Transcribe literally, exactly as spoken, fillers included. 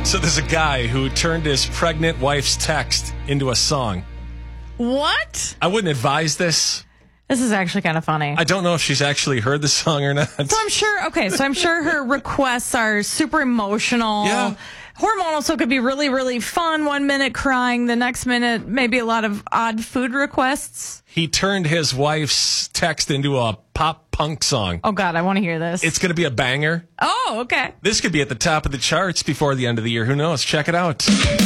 So there's a guy who turned his pregnant wife's text into a song. What? I wouldn't advise this. This is actually kind of funny. I don't know if she's actually heard the song or not. So I'm sure, okay, so I'm sure her requests are super emotional. Yeah. Hormonal, so it could be really, really fun. One minute crying, the next minute maybe a lot of odd food requests. He turned his wife's text into a pop punk song. Oh, God, I want to hear this. It's going to be a banger. Oh, okay. This could be at the top of the charts before the end of the year. Who knows? Check it out.